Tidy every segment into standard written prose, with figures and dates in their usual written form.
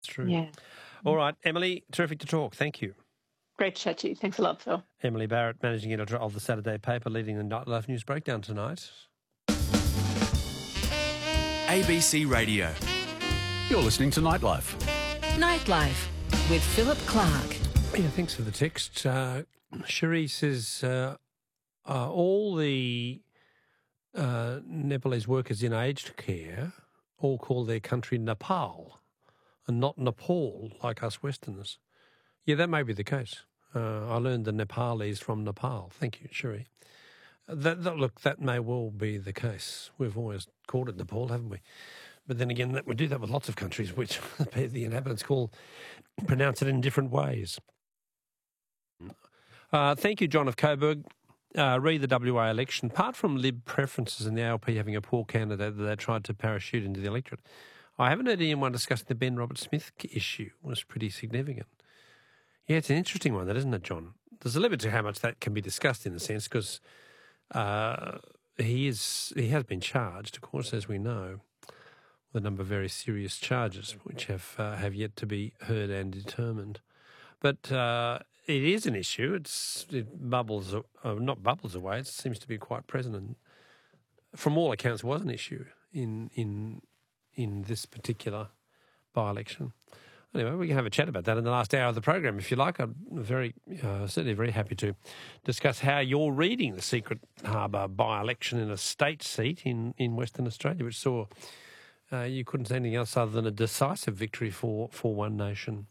true. Yeah. All right, Emily, terrific to talk. Thank you. Great to chat to you. Thanks a lot, Phil. Emily Barrett, Managing Editor of the Saturday Paper, leading the Nightlife News Breakdown tonight. ABC Radio. You're listening to Nightlife. Nightlife with Philip Clark. Yeah, thanks for the text. Cherie says all the Nepalese workers in aged care all call their country Nepal and not Nepal like us Westerners. Yeah, that may be the case. I learned the Nepalese from Nepal. Thank you, Cherie. Look, that may well be the case. We've always called it Nepal, haven't we? But then again, we do that with lots of countries, which the inhabitants pronounce it in different ways. Thank you, John of Coburg. Read the WA election. Apart from Lib preferences and the ALP having a poor candidate that they tried to parachute into the electorate, I haven't heard anyone discussing the Ben Roberts-Smith issue. It was pretty significant. Yeah, it's an interesting one, that isn't it, John? There's a limit to how much that can be discussed in a sense, because he has been charged, of course, as we know, with a number of very serious charges, which have yet to be heard and determined. But it is an issue. It bubbles, not bubbles away. It seems to be quite present, and from all accounts, was an issue in this particular by-election. Anyway, we can have a chat about that in the last hour of the program, if you like. I'm certainly very happy to discuss how you're reading the Secret Harbour by-election in a state seat in Western Australia, which saw you couldn't say anything else other than a decisive victory for One Nation.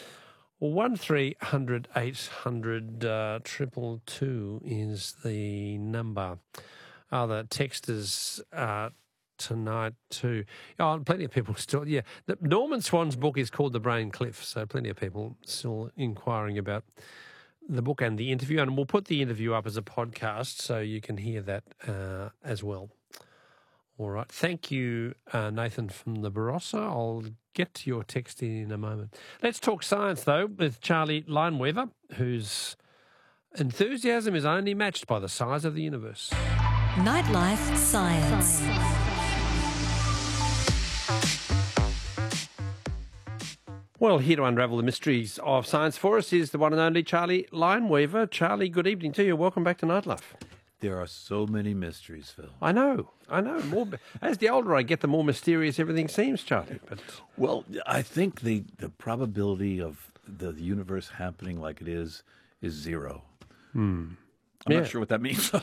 1300 800 222 is the number. Other texters tonight too. Oh, plenty of people still, yeah. Norman Swan's book is called The Brain Cliff, so plenty of people still inquiring about the book and the interview. And we'll put the interview up as a podcast so you can hear that as well. All right. Thank you, Nathan from the Barossa. I'll get to your text in a moment. Let's talk science, though, with Charlie Lineweaver, whose enthusiasm is only matched by the size of the universe. Nightlife Science. Well, here to unravel the mysteries of science for us is the one and only Charlie Lineweaver. Charlie, good evening to you. Welcome back to Nightlife. There are so many mysteries, Phil. I know. More, as the older I get, the more mysterious everything seems, Charlie. But well, I think the probability of the universe happening like it is zero. I'm not sure what that means.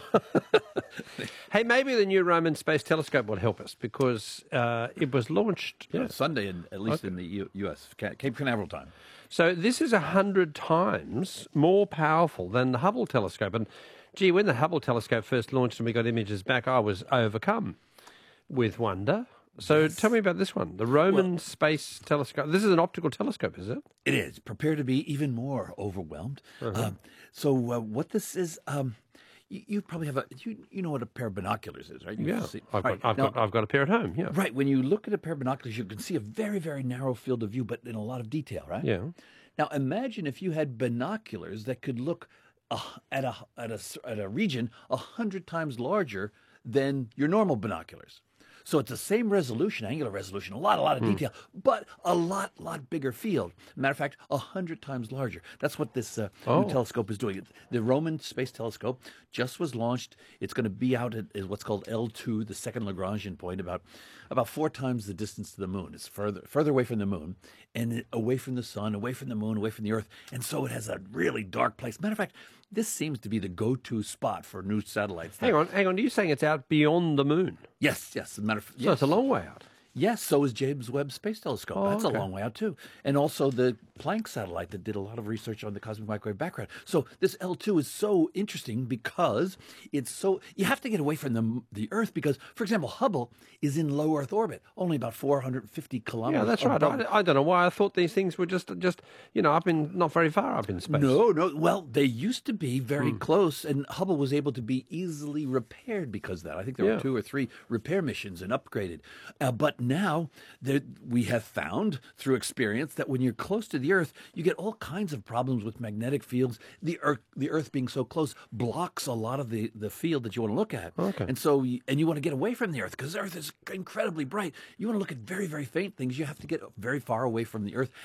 Hey, maybe the new Roman Space Telescope will help us, because it was launched Sunday, at least in the U.S., Cape Canaveral time. So this is 100 times more powerful than the Hubble telescope. And gee, when the Hubble telescope first launched and we got images back, I was overcome with wonder. So tell me about this one, the Roman Space Telescope. This is an optical telescope, is it? It is. Prepare to be even more overwhelmed. So what this is, you probably have you know what a pair of binoculars is, right? I've got a pair at home, yeah. Right. When you look at a pair of binoculars, you can see a very, very narrow field of view, but in a lot of detail, right? Yeah. Now imagine if you had binoculars that could look at a region 100 times larger than your normal binoculars. So it's the same resolution, angular resolution, a lot of detail, but a lot bigger field. Matter of fact, 100 times larger. That's what this new telescope is doing. The Roman Space Telescope just was launched. It's going to be out at what's called L2, the second Lagrangian point, about 4 times the distance to the moon. It's further away from the moon, and away from the sun, away from the moon, away from the Earth. And so it has a really dark place. Matter of fact, this seems to be the go-to spot for new satellites. Hang on. Are you saying it's out beyond the moon? Yes. As a matter of fact, So it's a long way out. Yes, so is James Webb Space Telescope. That's a long way out, too. And also the Planck satellite that did a lot of research on the cosmic microwave background. So this L2 is so interesting because you have to get away from the Earth because, for example, Hubble is in low Earth orbit, only about 450 kilometers. Yeah, that's right. I don't know why I thought these things were just not very far up in space. No. Well, they used to be very close, and Hubble was able to be easily repaired because of that. I think there were 2 or 3 repair missions and upgraded. But now we have found through experience that when you're close to the Earth, you get all kinds of problems with magnetic fields. The Earth being so close blocks a lot of the field that you want to look at. Okay. And so you want to get away from the Earth because the Earth is incredibly bright. You want to look at very, very faint things. You have to get very far away from the Earth.